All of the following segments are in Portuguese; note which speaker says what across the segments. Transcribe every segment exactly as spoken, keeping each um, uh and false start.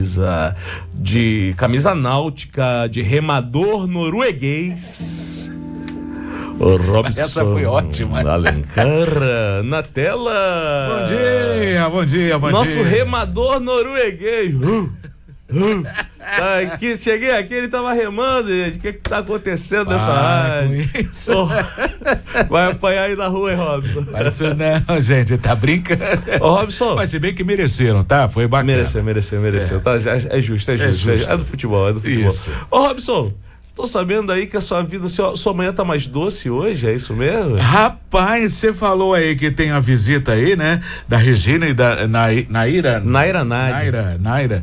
Speaker 1: camisa, de camisa náutica, de remador norueguês. O Robson.
Speaker 2: Essa foi ótima.
Speaker 1: Alencar na tela.
Speaker 2: Bom dia, bom dia, bom
Speaker 1: Nosso
Speaker 2: dia.
Speaker 1: Nosso remador norueguês. Uh, uh. Tá aqui, cheguei aqui, ele tava remando, gente. O que que tá acontecendo
Speaker 2: Para
Speaker 1: nessa área?
Speaker 2: isso.
Speaker 1: Oh, vai apanhar aí na rua, hein, Robson?
Speaker 2: Parece não, gente, tá brincando.
Speaker 1: Ô, Robson.
Speaker 2: Mas se bem que mereceram, tá? Foi bacana.
Speaker 1: Mereceu, mereceu, mereceu. É, tá, é, é justo, é justo, é justo. É, justo. É do futebol, é do futebol.
Speaker 2: Isso.
Speaker 1: Ô, Robson, tô sabendo aí que a sua vida, sua, sua manhã tá mais doce hoje, é isso mesmo?
Speaker 2: Rapaz, você falou aí que tem a visita aí, né? Da Regina e da Naira.
Speaker 1: Naira Nádia.
Speaker 2: Naira, Naira.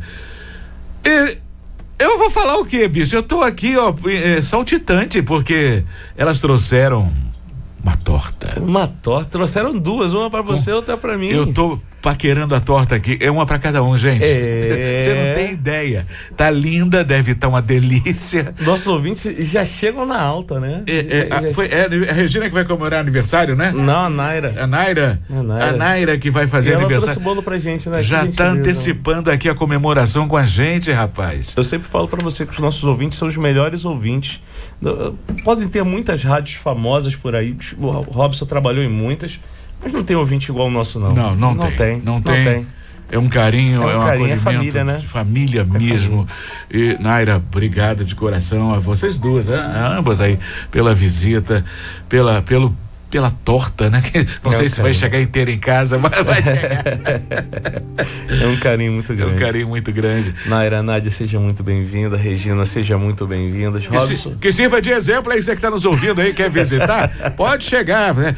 Speaker 2: E eu vou falar o quê, bicho? Eu tô aqui, ó, é, saltitante, porque elas trouxeram uma torta.
Speaker 1: Uma torta? Trouxeram duas, uma pra você e outra pra mim.
Speaker 2: Eu tô paquerando a torta aqui, é uma pra cada um, gente.
Speaker 1: É.
Speaker 2: Você não tem ideia. Tá linda, deve estar uma delícia.
Speaker 1: Nossos ouvintes já chegam na alta, né?
Speaker 2: É, é,
Speaker 1: já,
Speaker 2: a, foi, é a Regina que vai comemorar aniversário, né?
Speaker 1: Não, a Naira.
Speaker 2: A Naira?
Speaker 1: A Naira,
Speaker 2: a Naira que vai fazer
Speaker 1: e ela
Speaker 2: aniversário.
Speaker 1: trouxe bolo pra gente, né?
Speaker 2: Já tá antecipando aqui a comemoração com a gente, rapaz.
Speaker 1: Eu sempre falo pra você que os nossos ouvintes são os melhores ouvintes. Podem ter muitas rádios famosas por aí. O Robson trabalhou em muitas, mas não tem ouvinte igual o nosso, não.
Speaker 2: Não, não,
Speaker 1: não
Speaker 2: tem,
Speaker 1: tem.
Speaker 2: Não,
Speaker 1: não
Speaker 2: tem.
Speaker 1: tem.
Speaker 2: É um carinho, é um, é um
Speaker 1: carinho,
Speaker 2: acolhimento
Speaker 1: é família, né?
Speaker 2: de família
Speaker 1: é
Speaker 2: mesmo.
Speaker 1: Família.
Speaker 2: E Naira, obrigado de coração a vocês duas, a ambas aí, pela visita, pela, pelo, pela torta, né? Que não é sei um se carinho. Vai chegar inteira em casa, mas vai chegar.
Speaker 1: É um carinho muito grande.
Speaker 2: É um carinho muito grande.
Speaker 1: Naira Nádia, seja muito bem-vinda. Regina, seja muito bem-vinda.
Speaker 2: Robson. Que, que sirva de exemplo aí, você que está nos ouvindo aí, quer visitar? Pode chegar, né?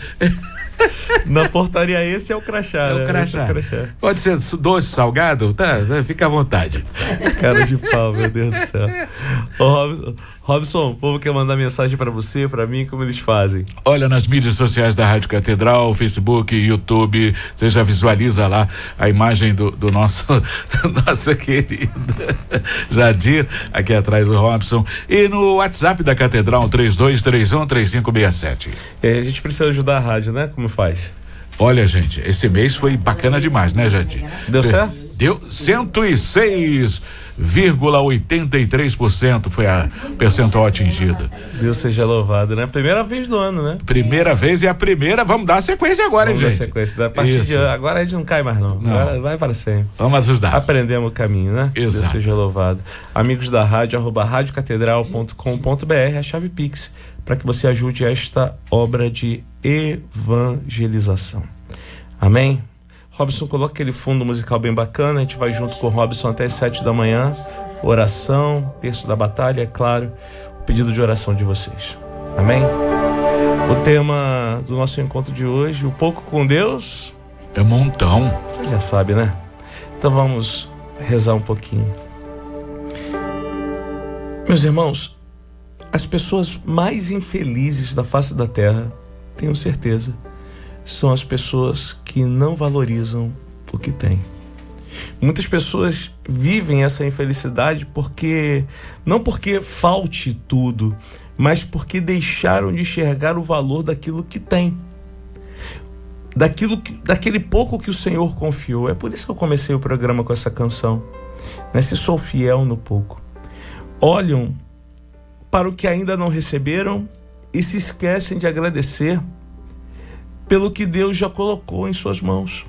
Speaker 1: Na portaria esse é o crachá,
Speaker 2: é o crachá.
Speaker 1: É o crachá.
Speaker 2: Pode ser doce, salgado, tá? Fica à vontade.
Speaker 1: Cara de pau, meu Deus do céu. Ô, Robson, Robson, o povo quer mandar mensagem pra você, pra mim, como eles fazem?
Speaker 2: Olha, nas mídias sociais da Rádio Catedral, Facebook, YouTube, você já visualiza lá a imagem do, do nosso nossa querida Jadir, aqui atrás do Robson, e no WhatsApp da Catedral, três dois três um, três cinco seis sete.
Speaker 1: É, a gente precisa ajudar a rádio, né? Como faz?
Speaker 2: Olha, gente, esse mês foi bacana demais, né, Jadir?
Speaker 1: Deu certo?
Speaker 2: Deu cento e seis vírgula oitenta e três por cento foi a percentual atingida.
Speaker 1: Deus seja louvado, né? Primeira vez do ano, né?
Speaker 2: Primeira vez e a primeira, vamos dar a sequência agora,
Speaker 1: vamos
Speaker 2: hein, gente?
Speaker 1: Dar sequência. A partir de agora a gente não cai mais, não. não. Agora vai para sempre.
Speaker 2: Vamos ajudar.
Speaker 1: Aprendemos o caminho, né?
Speaker 2: Exato.
Speaker 1: Deus seja louvado. Amigos da rádio, arroba rádio catedral ponto com ponto br, a chave Pix, para que você ajude esta obra de evangelização. Amém? Robson, coloca aquele fundo musical bem bacana, a gente vai junto com o Robson até as sete da manhã, oração, terço da batalha, é claro, o pedido de oração de vocês. Amém? O tema do nosso encontro de hoje, o pouco com Deus...
Speaker 2: É montão.
Speaker 1: Você já sabe, né? Então vamos rezar um pouquinho. Meus irmãos, as pessoas mais infelizes da face da terra, tenho certeza, são as pessoas que não valorizam o que têm. Muitas pessoas vivem essa infelicidade porque não porque falte tudo, mas porque deixaram de enxergar o valor daquilo que têm, daquilo que, daquele pouco que o Senhor confiou. É por isso que eu comecei o programa com essa canção, né? Se sou fiel no pouco, olham para o que ainda não receberam e se esquecem de agradecer pelo que Deus já colocou em suas mãos.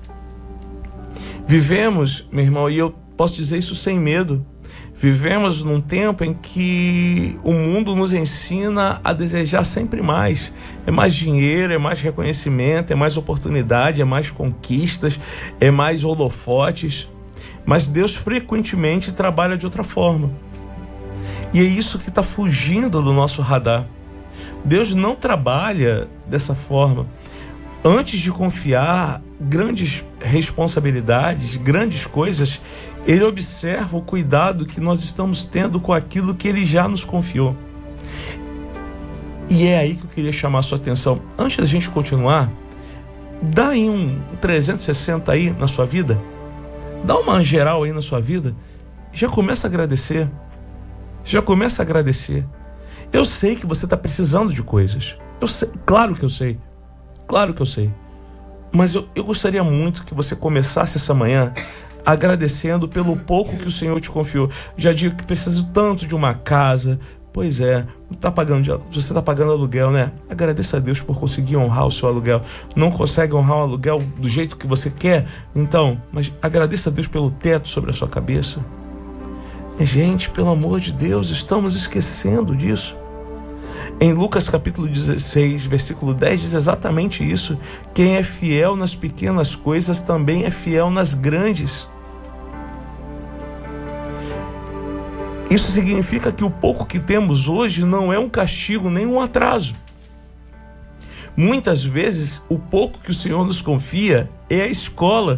Speaker 1: Vivemos, meu irmão, e eu posso dizer isso sem medo, vivemos num tempo em que o mundo nos ensina a desejar sempre mais. É mais dinheiro, é mais reconhecimento, é mais oportunidade, é mais conquistas, é mais holofotes. Mas Deus frequentemente trabalha de outra forma. E é isso que está fugindo do nosso radar. Deus não trabalha dessa forma. Antes de confiar grandes responsabilidades, grandes coisas, Ele observa o cuidado que nós estamos tendo com aquilo que Ele já nos confiou. E é aí que eu queria chamar a sua atenção. Antes da gente continuar, dá aí um trezentos e sessenta aí na sua vida. Dá uma geral aí na sua vida. Já começa a agradecer. Já começa a agradecer. Eu sei que você está precisando de coisas. Eu sei, claro que eu sei. Claro que eu sei. Mas eu, eu gostaria muito que você começasse essa manhã agradecendo pelo pouco que o Senhor te confiou. Já digo que preciso tanto de uma casa. Pois é, tá pagando, você está pagando aluguel, né? Agradeça a Deus por conseguir honrar o seu aluguel. Não consegue honrar o aluguel do jeito que você quer? Então, mas agradeça a Deus pelo teto sobre a sua cabeça. E, gente, pelo amor de Deus, estamos esquecendo disso. Em Lucas capítulo dezesseis, versículo dez, diz exatamente isso. Quem é fiel nas pequenas coisas também é fiel nas grandes. Isso significa que o pouco que temos hoje não é um castigo nem um atraso. Muitas vezes, o pouco que o Senhor nos confia é a escola.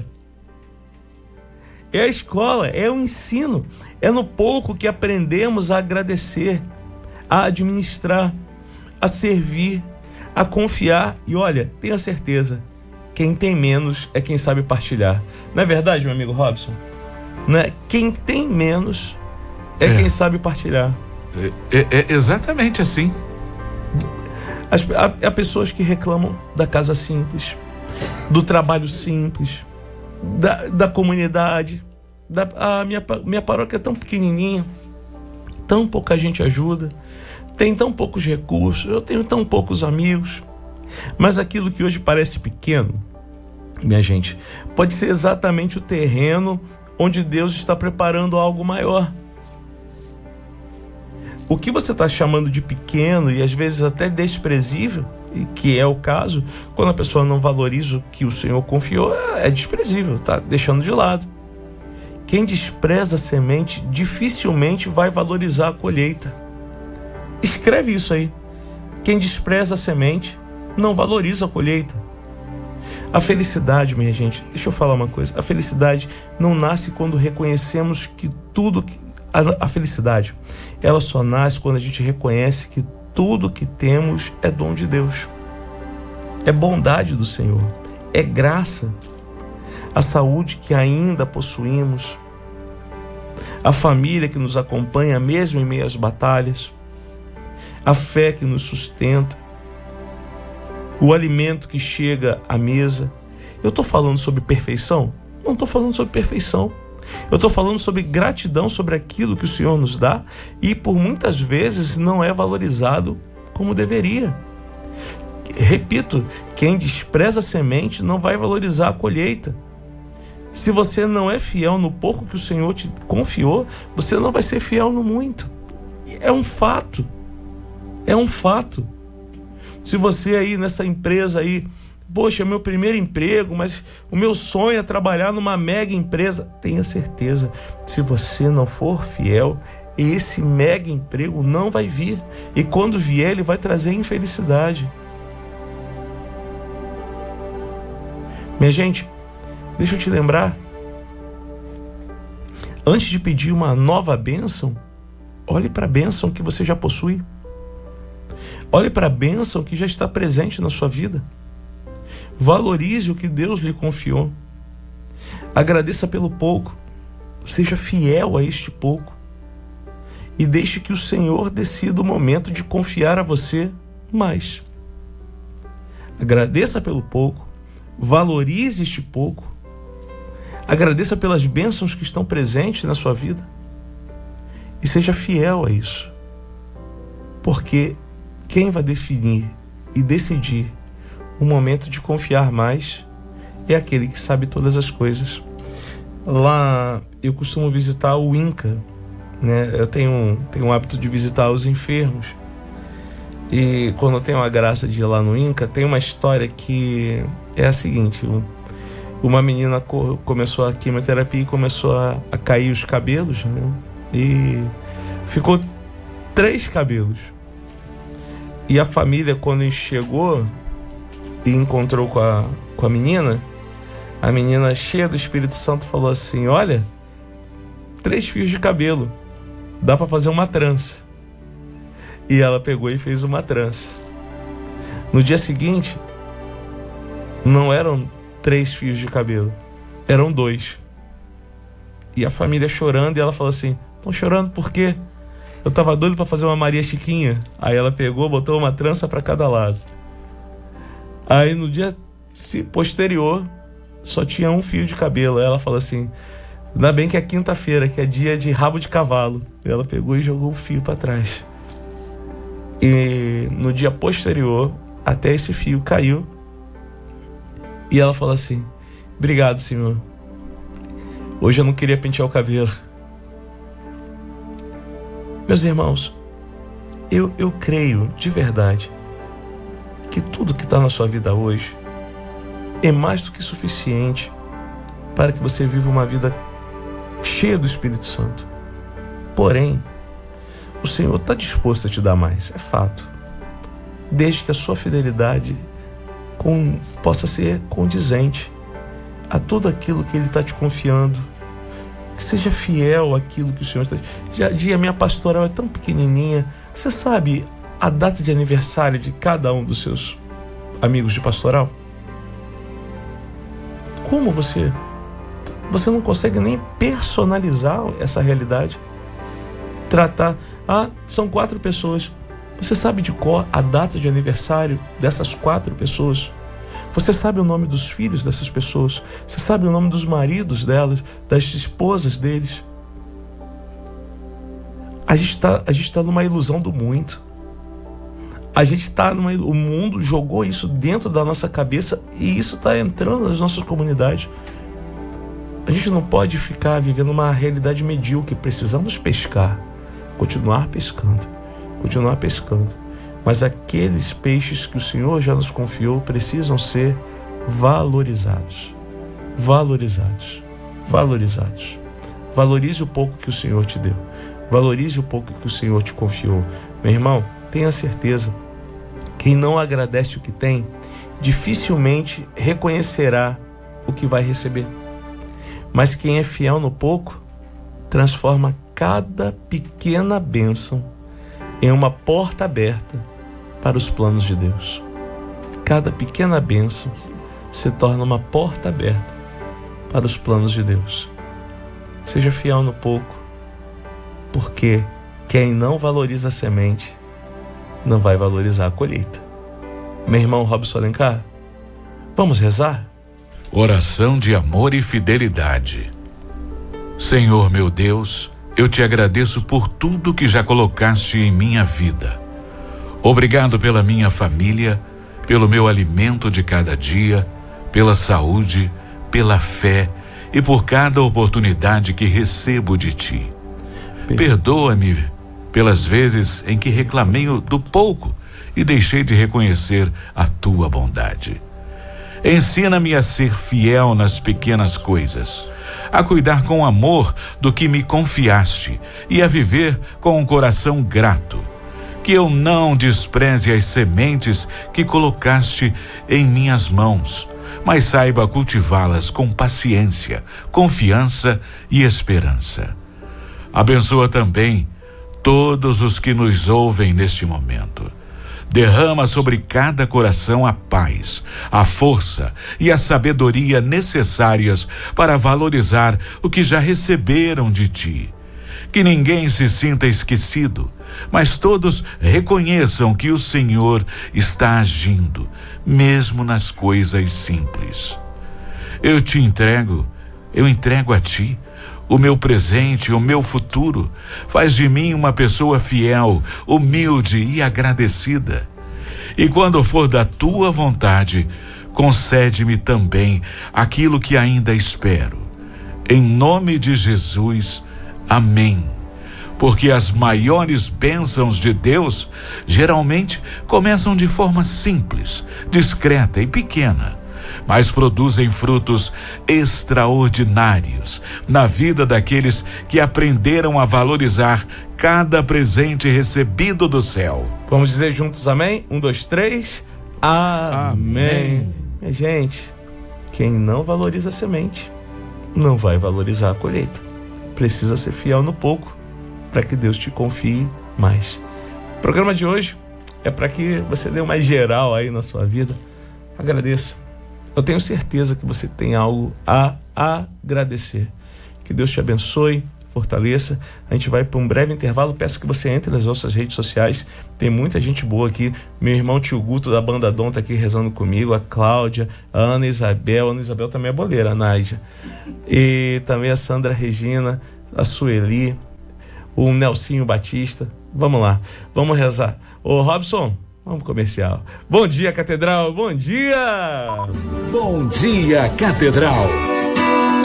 Speaker 1: É a escola, é o ensino. É no pouco que aprendemos a agradecer, a administrar, a servir, a confiar. E olha, tenha certeza, quem tem menos é quem sabe partilhar. Não é verdade, meu amigo Robson? Não é? Quem tem menos é, é quem sabe partilhar.
Speaker 2: É, é, é exatamente assim.
Speaker 1: As, há, há pessoas que reclamam da casa simples, do trabalho simples, da, da comunidade. Da, a minha, minha paróquia é tão pequenininha, tão pouca gente ajuda, tem tão poucos recursos, eu tenho tão poucos amigos. Mas aquilo que hoje parece pequeno, minha gente, pode ser exatamente o terreno onde Deus está preparando algo maior. O que você está chamando de pequeno e às vezes até desprezível, e que é o caso, quando a pessoa não valoriza o que o Senhor confiou, é desprezível, está deixando de lado. Quem despreza a semente dificilmente vai valorizar a colheita. Escreve isso aí. Quem despreza a semente não valoriza a colheita. A felicidade, minha gente, deixa eu falar uma coisa. A felicidade não nasce quando reconhecemos que tudo que... A, a felicidade, ela só nasce quando a gente reconhece que tudo que temos é dom de Deus. É bondade do Senhor. É graça. A saúde que ainda possuímos. A família que nos acompanha mesmo em meio às batalhas. A fé que nos sustenta. O alimento que chega à mesa. Eu estou falando sobre perfeição? Não estou falando sobre perfeição. Eu estou falando sobre gratidão, sobre aquilo que o Senhor nos dá e por muitas vezes não é valorizado como deveria. Repito, quem despreza a semente não vai valorizar a colheita. Se você não é fiel no pouco que o Senhor te confiou, você não vai ser fiel no muito. É um fato. É um fato. Se você aí nessa empresa aí, poxa, é meu primeiro emprego, mas o meu sonho é trabalhar numa mega empresa. Tenha certeza, se você não for fiel, esse mega emprego não vai vir. E quando vier, ele vai trazer infelicidade. Minha gente, deixa eu te lembrar. Antes de pedir uma nova bênção, olhe para a bênção que você já possui. Olhe para a bênção que já está presente na sua vida. Valorize o que Deus lhe confiou. Agradeça pelo pouco. Seja fiel a este pouco. E deixe que o Senhor decida o momento de confiar a você mais. Agradeça pelo pouco. Valorize este pouco. Agradeça pelas bênçãos que estão presentes na sua vida. E seja fiel a isso. Porque quem vai definir e decidir o momento de confiar mais é aquele que sabe todas as coisas. Lá eu costumo visitar o INCA, né? Eu tenho, tenho o hábito de visitar os enfermos. E quando eu tenho a graça de ir lá no INCA, tem uma história que é a seguinte: uma menina co- começou a quimioterapia e começou a, a cair os cabelos, né? E ficou três cabelos. E a família, quando chegou e encontrou com a, com a menina, a menina cheia do Espírito Santo falou assim: olha, três fios de cabelo, dá para fazer uma trança. E ela pegou e fez uma trança. No dia seguinte, não eram três fios de cabelo, eram dois. E a família chorando, e ela falou assim: estão chorando por quê? Eu tava doido para fazer uma Maria Chiquinha. Aí ela pegou, botou uma trança para cada lado. Aí no dia posterior, só tinha um fio de cabelo. Aí ela falou assim: Ainda bem que é quinta-feira, que é dia de rabo de cavalo. Ela pegou e jogou o fio para trás. E no dia posterior, até esse fio caiu. E ela falou assim: obrigado, Senhor. Hoje eu não queria pentear o cabelo. Meus irmãos, eu, eu creio de verdade que tudo que está na sua vida hoje é mais do que suficiente para que você viva uma vida cheia do Espírito Santo. Porém, o Senhor está disposto a te dar mais, é fato, desde que a sua fidelidade com, possa ser condizente a tudo aquilo que Ele está te confiando, que seja fiel àquilo que o Senhor está... Já dia, minha pastoral é tão pequenininha. Você sabe a data de aniversário de cada um dos seus amigos de pastoral? Como você... Você não consegue nem personalizar essa realidade? Tratar... Ah, são quatro pessoas. Você sabe de cor a data de aniversário dessas quatro pessoas? Você sabe o nome dos filhos dessas pessoas? Você sabe o nome dos maridos delas, das esposas deles? A gente está a gente tá numa ilusão do muito. A gente está numa... O mundo jogou isso dentro da nossa cabeça e isso está entrando nas nossas comunidades. A gente não pode ficar vivendo uma realidade medíocre. Precisamos pescar, continuar pescando, continuar pescando. Mas aqueles peixes que o Senhor já nos confiou precisam ser valorizados. Valorizados. Valorizados. Valorize o pouco que o Senhor te deu. Valorize o pouco que o Senhor te confiou. Meu irmão, tenha certeza, quem não agradece o que tem, dificilmente reconhecerá o que vai receber. Mas quem é fiel no pouco, transforma cada pequena bênção em uma porta aberta para os planos de Deus. Cada pequena bênção se torna uma porta aberta para os planos de Deus. Seja fiel no pouco, porque quem não valoriza a semente não vai valorizar a colheita. Meu irmão Robson Alencar, vamos rezar?
Speaker 2: Oração de amor e fidelidade. Senhor meu Deus, eu te agradeço por tudo que já colocaste em minha vida. Obrigado pela minha família, pelo meu alimento de cada dia, pela saúde, pela fé e por cada oportunidade que recebo de ti. Perdoa-me pelas vezes em que reclamei do pouco e deixei de reconhecer a tua bondade. Ensina-me a ser fiel nas pequenas coisas, a cuidar com amor do que me confiaste e a viver com um coração grato. Que eu não despreze as sementes que colocaste em minhas mãos, mas saiba cultivá-las com paciência, confiança e esperança. Abençoa também todos os que nos ouvem neste momento. Derrama sobre cada coração a paz, a força e a sabedoria necessárias para valorizar o que já receberam de ti. Que ninguém se sinta esquecido, mas todos reconheçam que o Senhor está agindo, mesmo nas coisas simples. Eu te entrego, eu entrego a ti o meu presente, o meu futuro. Faz de mim uma pessoa fiel, humilde e agradecida. E quando for da tua vontade, concede-me também aquilo que ainda espero. Em nome de Jesus, amém. Porque as maiores bênçãos de Deus geralmente começam de forma simples, discreta e pequena, mas produzem frutos extraordinários na vida daqueles que aprenderam a valorizar cada presente recebido do céu.
Speaker 1: Vamos dizer juntos amém? Um, dois, três. Amém.
Speaker 2: Amém.
Speaker 1: Minha gente, quem não valoriza a semente, não vai valorizar a colheita. Precisa ser fiel no pouco, para que Deus te confie mais. O programa de hoje é para que você dê uma geral aí na sua vida. Agradeça. Eu tenho certeza que você tem algo a agradecer. Que Deus te abençoe, fortaleça. A gente vai para um breve intervalo. Peço que você entre nas nossas redes sociais. Tem muita gente boa aqui. Meu irmão Tio Guto da Banda Dom está aqui rezando comigo. A Cláudia, a Ana Isabel. A Ana Isabel também é boleira, a Nádia. e também a Sandra Regina, a Sueli, o Nelsinho Batista. Vamos lá, vamos rezar. Ô Robson, vamos comercial. Bom dia, Catedral, bom dia!
Speaker 3: Bom dia, Catedral!